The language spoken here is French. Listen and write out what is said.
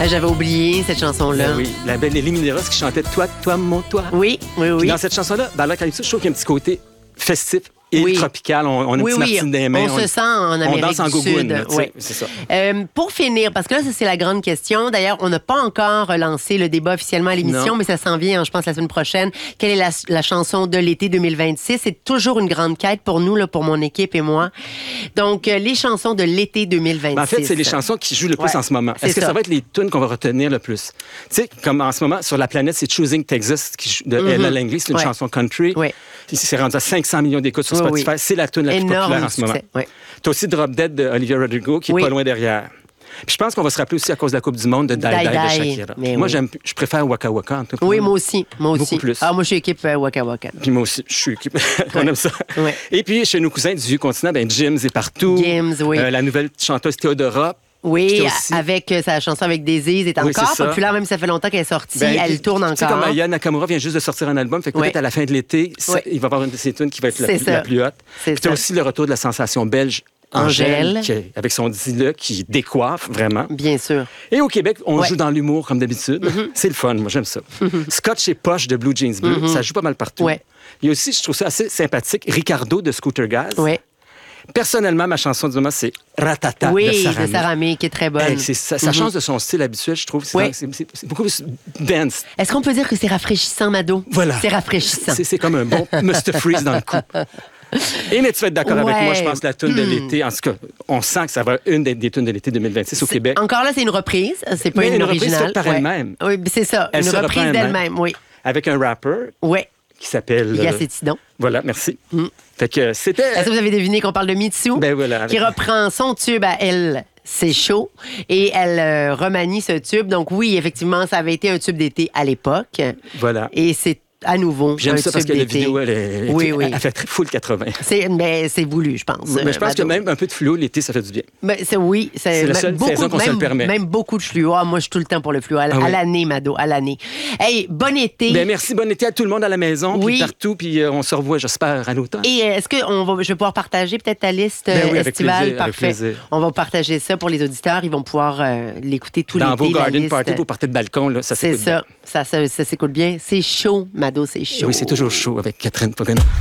J'avais oublié cette chanson-là. Ben oui, la belle Élie Mineros qui chantait Toi, toi, mon toi. Oui. Puis dans cette chanson-là, Bala Calypso, je trouve qu'il y a un petit côté festif et tropical. On a une petite Martine des mains. On se sent en Amérique du Sud. On danse en gougoune, c'est ça. Pour finir, parce que là, ça, c'est la grande question. D'ailleurs, on n'a pas encore lancé le débat officiellement à l'émission, mais ça s'en vient, je pense, la semaine prochaine. Quelle est la chanson de l'été 2026? C'est toujours une grande quête pour nous, là, pour mon équipe et moi. Donc, les chansons de l'été 2026. En fait, c'est les chansons qui jouent le plus en ce moment. Est-ce que ça va être les tunes qu'on va retenir le plus? Tu sais, comme en ce moment, sur la planète, c'est Choosing Texas de Ella Langley. C'est une chanson country. C'est rendu à 500 millions d'écoutes sur Spotify. C'est la tune la plus populaire en ce moment. T'as aussi Drop Dead de Olivia Rodrigo qui est pas loin derrière. Puis je pense qu'on va se rappeler aussi à cause de la Coupe du Monde de Die Die de Shakira. Moi, je préfère Waka Waka. En tout cas, moi aussi. Beaucoup plus. Ah, moi, je suis équipe Waka Waka. Puis moi aussi, je suis équipe. On aime ça. Et puis, chez nos cousins du vieux continent, Gims est partout. Gims, la nouvelle chanteuse Théodora. Oui, avec sa chanson avec Daisy, est encore populaire, même si ça fait longtemps qu'elle est sortie. Elle tourne encore. Tu sais, comme Aya Nakamura vient juste de sortir un album, fait que peut-être à la fin de l'été, il va y avoir une de ses tunes qui va être la plus haute. Puis tu as aussi le retour de la sensation belge Angèle, avec son dis-le, qui décoiffe vraiment. Bien sûr. Et au Québec, on joue dans l'humour comme d'habitude. C'est le fun, moi j'aime ça. Scotch et Poche de Blue Jeans Bleu, ça joue pas mal partout. Il y a aussi, je trouve ça assez sympathique, Ricardo de Scooter Gaz. Personnellement, ma chanson du moment, c'est Ratata de Saramé. De Saramé, qui est très bonne. Ça change de son style habituel, je trouve. C'est beaucoup plus dance. Est-ce qu'on peut dire que c'est rafraîchissant, Mado? Voilà. C'est rafraîchissant. C'est comme un bon Mr. Freeze dans le cou. Mais tu vas être d'accord avec moi, je pense que la tune de l'été, en tout cas, on sent que ça va être une des tunes de l'été 2026 au Québec. Encore là, c'est une reprise, c'est pas une originale. Reprise par elle-même. Oui, c'est ça, une reprise d'elle-même, Avec un rapper. Qui s'appelle... Gacétidon. Voilà, merci. Fait que c'était... Est-ce que vous avez deviné qu'on parle de Mitsou? Ben voilà. Qui reprend son tube à elle, c'est chaud, et elle remanie ce tube. Donc oui, effectivement, ça avait été un tube d'été à l'époque. Voilà. Et c'est à nouveau. J'aime ça parce que la vidéo, elle fait très full 80. C'est voulu, je pense. Mais je pense que même un peu de fluo l'été, ça fait du bien. C'est la seule saison qu'on se le permet. Même beaucoup de fluo. Moi, je suis tout le temps pour le fluo. À l'année, Mado, à l'année. Hey, bon été. Merci, bon été à tout le monde à la maison, puis partout, puis on se revoit, j'espère, à l'automne. Et est-ce que je vais pouvoir partager peut-être ta liste estivale? Parfait. On va partager ça pour les auditeurs. Ils vont pouvoir l'écouter tout l'été. Dans vos garden party, vous partez de balcon, là, ça s'écoute bien. C'est ça. Ça s'écoute bien. C'est chaud, Mado, c'est chaud. Oui, c'est toujours chaud avec Catherine Pogano.